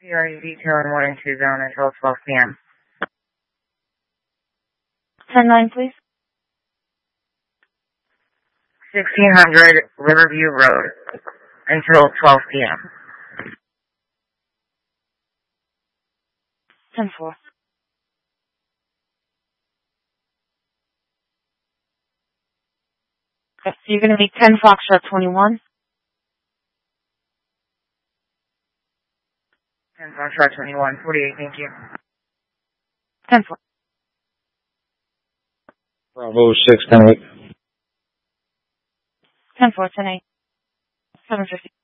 CRE detail in 1 and 2 zone until 12 p.m. 10-9, please. 1600 Riverview Road until 12 p.m. 10-4. Okay, so you're going to be 10 Foxtrot 21. 10 Foxtrot 21, 48, thank you. 10-4. Bravo 6, 10-8. 10-4, 10-8. 750.